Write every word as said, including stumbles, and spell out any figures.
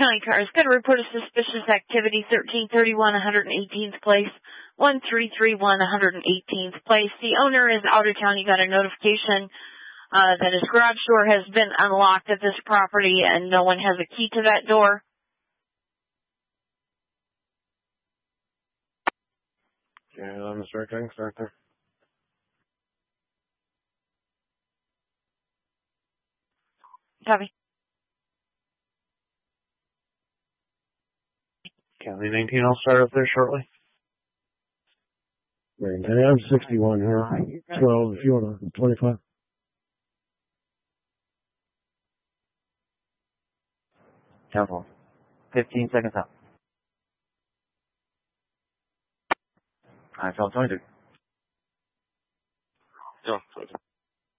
County Car is going to report a suspicious activity, thirteen thirty-one one hundred eighteenth place, one three three one one hundred eighteenth place. The owner is out of town. He got a notification uh, that his garage door has been unlocked at this property and no one has a key to that door. Yeah, I'm starting, start there. Copy. County nineteen, I'll start up there shortly. Right, I have sixty-one here. twelve if you want to, twenty-five. Careful. fifteen seconds out. I felt twenty-two. Yeah, twenty-two.